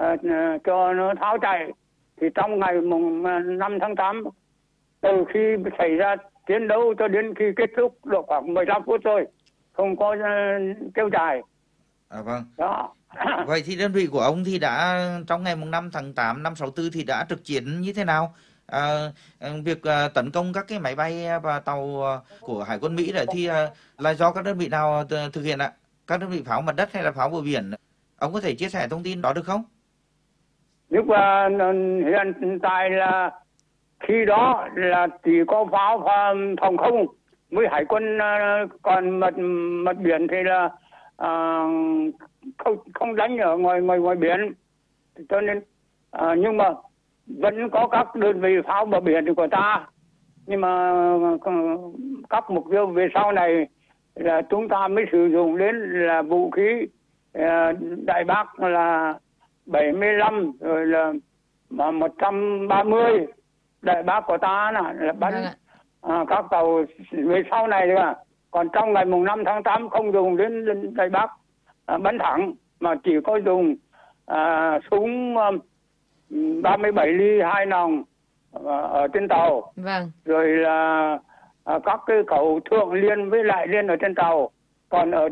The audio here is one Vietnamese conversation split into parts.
cho nó tháo chạy. Thì trong ngày mùng 5 tháng 8, từ khi xảy ra chiến đấu cho đến khi kết thúc được khoảng 15 phút thôi, không có kéo dài. Vâng. Đó. Vậy thì đơn vị của ông thì đã trong ngày mùng 5 tháng 8 năm 64 thì đã trực chiến như thế nào? Việc tấn công các cái máy bay và tàu của Hải quân Mỹ thì là do các đơn vị nào thực hiện ạ? Các đơn vị pháo mặt đất hay là pháo bờ biển? Ông có thể chia sẻ thông tin đó được không? Nhưng mà hiện tại là khi đó là chỉ có pháo phòng không với Hải quân, còn mặt biển thì là không đánh ở ngoài biển, cho nên nhưng mà vẫn có các đơn vị pháo bờ biển của ta. Nhưng mà các mục tiêu về sau này là chúng ta mới sử dụng đến là vũ khí Đại Bác là 75 rồi là 130 Đại Bác của ta là bắn các tàu về sau này nữa. Còn trong ngày mùng 5 tháng 8 không dùng đến Đại Bác bắn thẳng, mà chỉ có dùng súng 37 ly 2 nòng ở trên tàu. Vâng. Rồi là các cái khẩu thượng liên với lại liên ở trên tàu. Còn ở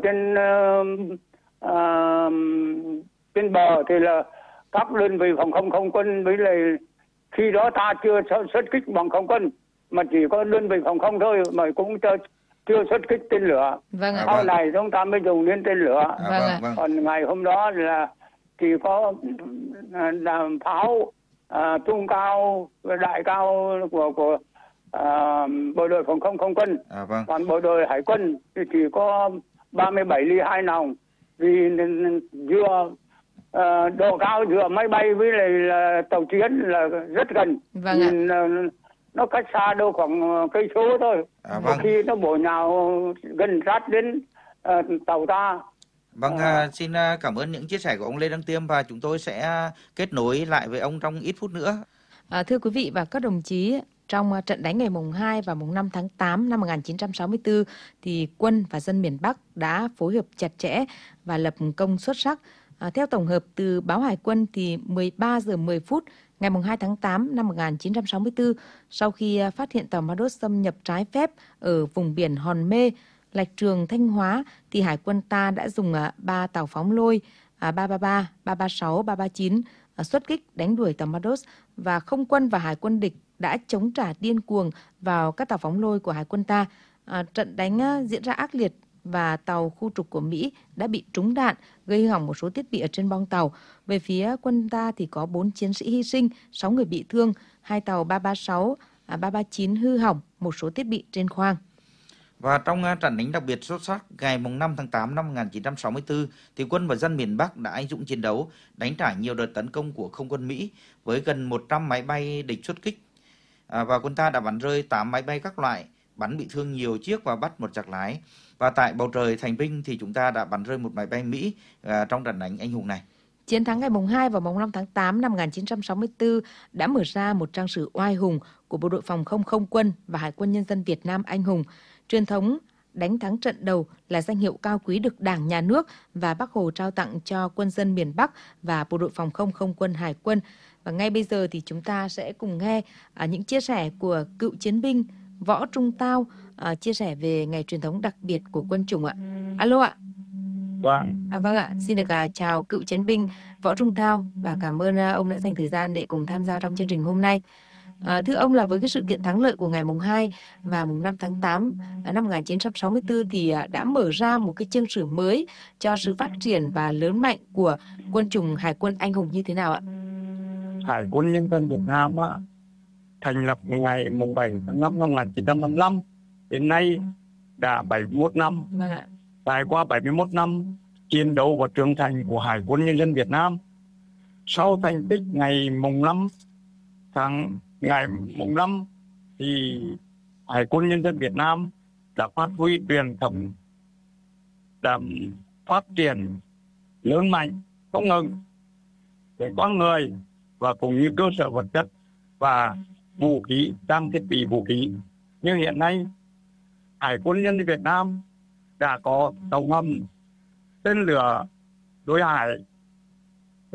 trên bờ thì là các đơn vị phòng không không quân, với lại khi đó ta chưa xuất kích bằng không quân, mà chỉ có đơn vị phòng không thôi, mà cũng chưa xuất kích tên lửa. Vâng ạ. Sau này chúng ta mới dùng đến tên lửa. Vâng. Còn ngày hôm đó là chỉ có làm pháo trung cao, đại cao của bộ đội phòng không không quân. Còn bộ đội hải quân thì chỉ có 37 ly 2 nòng, vì vừa độ cao giữa máy bay với lại là tàu chiến là rất gần. Vâng ạ. Nó cách xa đâu khoảng cây số thôi. Vâng. Khi nó bổ nhào gần sát đến tàu ta. Vâng, xin cảm ơn những chia sẻ của ông Lê Đăng Tiêm, và chúng tôi sẽ kết nối lại với ông trong ít phút nữa. Thưa quý vị và các đồng chí, trong trận đánh ngày mùng 2 và mùng 5 tháng 8 năm 1964 thì quân và dân miền Bắc đã phối hợp chặt chẽ và lập công xuất sắc. Theo tổng hợp từ báo Hải quân thì 13 giờ 10 phút ngày mùng 2 tháng 8 năm 1964, sau khi phát hiện tàu Ma-đốt xâm nhập trái phép ở vùng biển Hòn Mê, Lạch Trường, Thanh Hóa, thì Hải quân ta đã dùng 3 tàu phóng lôi 333, 336, 339 xuất kích đánh đuổi tàu Ma-đốt, và không quân và Hải quân địch đã chống trả điên cuồng vào các tàu phóng lôi của Hải quân ta. Trận đánh diễn ra ác liệt và tàu khu trục của Mỹ đã bị trúng đạn, gây hư hỏng một số thiết bị ở trên bong tàu. Về phía quân ta thì có 4 chiến sĩ hy sinh, 6 người bị thương, 2 tàu 336, 339 hư hỏng, một số thiết bị trên khoang. Và trong trận đánh đặc biệt xuất sắc ngày 5 tháng 8 năm 1964, thì quân và dân miền Bắc đã anh dũng chiến đấu, đánh trả nhiều đợt tấn công của không quân Mỹ với gần 100 máy bay địch xuất kích. Và quân ta đã bắn rơi 8 máy bay các loại, bắn bị thương nhiều chiếc và bắt một giặc lái. Và tại bầu trời Thành Vinh thì chúng ta đã bắn rơi một máy bay Mỹ trong trận đánh anh hùng này. Chiến thắng ngày mùng 2 và mùng 5 tháng 8 năm 1964 đã mở ra một trang sử oai hùng của Bộ đội Phòng không Không quân và Hải quân Nhân dân Việt Nam anh hùng. Truyền thống đánh thắng trận đầu là danh hiệu cao quý được Đảng, Nhà nước và Bác Hồ trao tặng cho quân dân miền Bắc và Bộ đội Phòng không Không quân Hải quân. Và ngay bây giờ thì chúng ta sẽ cùng nghe những chia sẻ của cựu chiến binh Võ Trung Tao chia sẻ về ngày truyền thống đặc biệt của quân chủng ạ. Alo ạ. Vâng. Vâng ạ, xin được chào cựu chiến binh Võ Trung Tao và cảm ơn ông đã dành thời gian để cùng tham gia trong chương trình hôm nay. Thưa ông, là với cái sự kiện thắng lợi của ngày mùng 2 và mùng 5 tháng 8 năm 1964 thì đã mở ra một cái chương sử mới cho sự phát triển và lớn mạnh của quân chủng Hải quân anh hùng như thế nào ạ? Hải quân Nhân dân Việt Nam thành lập ngày mùng 7 tháng 5 năm 1955, đến nay đã 71 năm. Vâng ạ. Trải qua 71 năm chiến đấu và trưởng thành của Hải quân Nhân dân Việt Nam, sau thành tích ngày mùng 5 thì Hải quân Nhân dân Việt Nam đã phát huy truyền thống, đã phát triển lớn mạnh không ngừng về con người và cũng như cơ sở vật chất và vũ khí, trang thiết bị vũ khí. Nhưng hiện nay Hải quân Nhân dân Việt Nam đã có tàu ngầm, tên lửa đối hải